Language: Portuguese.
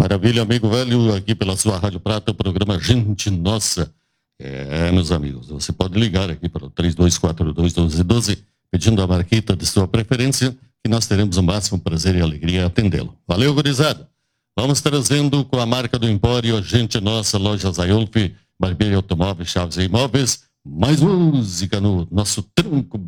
Maravilha, amigo velho, aqui pela sua Rádio Prata, o programa Gente Nossa. Meus amigos, você pode ligar aqui para o 3242-1212, pedindo a marquita de sua preferência, que nós teremos o máximo prazer e alegria em atendê-lo. Valeu, gurizada! Vamos trazendo com a marca do Empório, Gente Nossa, Loja Zayolf, Barbearia Automóveis, Chaves e Imóveis, mais música no nosso tronco